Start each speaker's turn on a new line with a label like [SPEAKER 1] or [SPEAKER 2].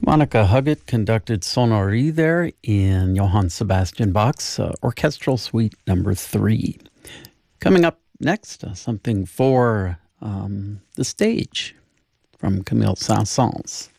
[SPEAKER 1] Monica Huggett conducted Sonnerie there in Johann Sebastian Bach's Orchestral Suite Number 3. Coming up next, something for the stage from Camille Saint-Saëns.